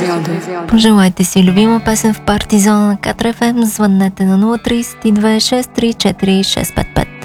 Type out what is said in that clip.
Пожелайте си любима песен в Партизан на 4FM, звъннете на 032 634 655.